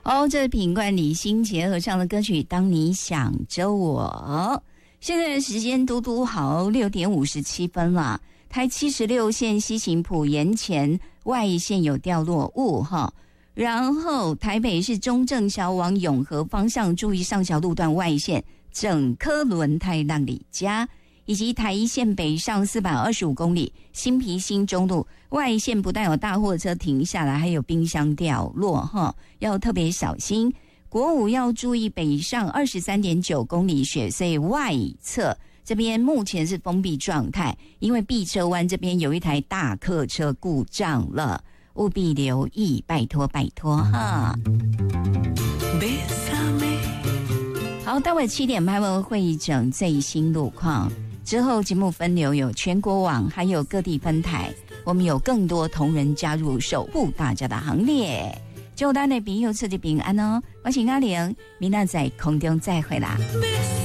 哦，这是品冠李心洁合唱的歌曲《当你想着我》。现在的时间嘟嘟好6点57分了。台76线西行埔沿前外线有掉落物哈，然后台北市中正桥往永和方向注意上桥路段外线整颗轮胎让你加，以及台一线北上425公里新皮新中路外线不但有大货车停下来，还有冰箱掉落哈，要特别小心。国五要注意北上23.9公里雪隧外侧，这边目前是封闭状态，因为碧车湾这边有一台大客车故障了，务必留意，拜托拜托哈。好，待会7点半会整最新路况，之后节目分流有全国网还有各地分台，我们有更多同仁加入守护大家的行列。祝大家的朋友出入平安哦！我是阿玲，明仔在空中再会啦。